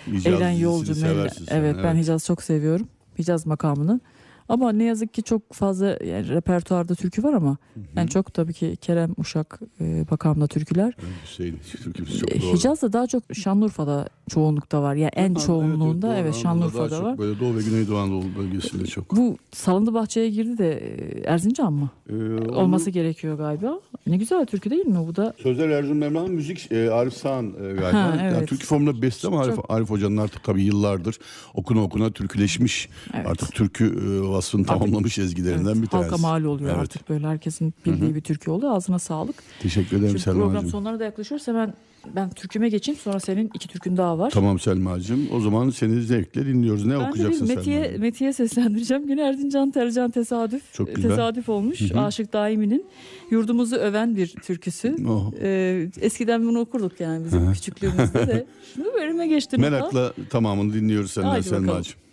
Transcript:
Hicaz Eylen dizisini Yolcu. seversin sen, Evet, ben evet. Hicaz'ı çok seviyorum. Hicaz makamını. Ama ne yazık ki çok fazla yani repertuarda türkü var ama en çok tabii ki Kerem Uşak makamında türküler. Hüseyin türkümüz çok doğru. Hicaz'da daha çok Şanlıurfa'da çoğunlukta var. Yani en çoğunluğunda Doğu evet Anadolu'da Şanlıurfa'da daha var. çok böyle Doğu ve Güneydoğu Anadolu bölgesinde çok. Bu Salındı Bahçe'ye girdi de Erzincan mı? Olması gerekiyor galiba. Ne güzel türkü değil mi bu da? Sözler Erzurum Memlak'ın, müzik Arif Sağan galiba. Ha, Yani evet. türkü formunda beste ama Arif Hoca'nın artık tabii yıllardır okuna türküleşmiş. Evet. Artık türkü vasfını tamamlamış ezgilerinden Evet, bir tanesi. halka mal oluyor Evet. artık böyle herkesin bildiği bir türkü oluyor. Ağzına sağlık. Teşekkür ederim Şimdi Selma'cığım. program sonlarına da yaklaşıyoruz. Hemen ben türküme geçeyim. Sonra senin 2 türkün daha var. Tamam Selma'cığım. O zaman seni zevkle dinliyoruz. Ne Ben de okuyacaksın bir Selma'cığım? Metiye seslendireceğim. Yine Erzincan Tercan tesadüf. Çok güzel. Tesadüf olmuş. Aşık Daimi'nin yurdumuzu öven bir türküsü. Oh. Eskiden bunu okurduk yani bizim küçüklüğümüzde de. Şimdi bölüme geçtim. Merakla tamamını dinliyoruz senden Haydi bakalım. Selma'cığım.